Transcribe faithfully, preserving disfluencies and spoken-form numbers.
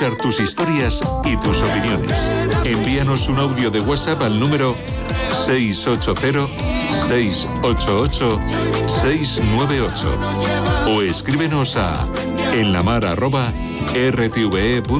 escuchar tus historias y tus opiniones. Envíanos un audio de WhatsApp al número seis ocho cero, seis ocho ocho, seis nueve ocho o escríbenos a enlamar arroba r t v e punto es.